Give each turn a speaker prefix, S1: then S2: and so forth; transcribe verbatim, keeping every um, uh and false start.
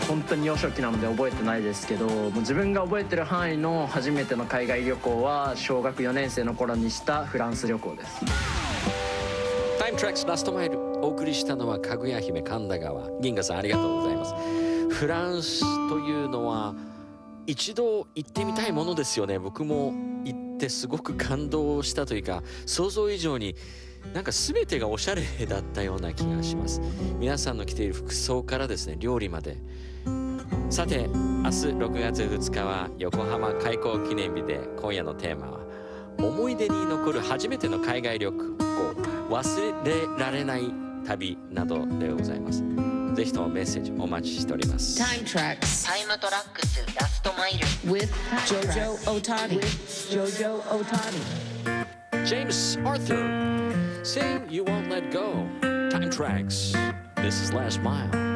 S1: 本当に幼少期なので覚えてないですけど、もう自分が覚えてる範囲の初めての海外旅行は小学よねん生の頃にしたフランス旅行です。
S2: タイムトラックスラストマイル、お送りしたのはかぐや姫神田川。銀河さんありがとうございます。フランスというのは一度行ってみたいものですよね。僕も行ってすごく感動したというか、想像以上になんか全てがおしゃれだったような気がします。皆さんの着ている服装からですね、料理まで。さて、明日ろくがつふつかは横浜開港記念日で、今夜のテーマは思い出に残る初めての海外旅行、忘れられない旅などでございます。ぜひともメッセージお待ちしております。
S3: Time Tracks タイムトラックスラストマイル with Jojo Otani with Jojo Otani
S2: James Arthur, saying you won't let go. Time Tracks. This is Last Mile.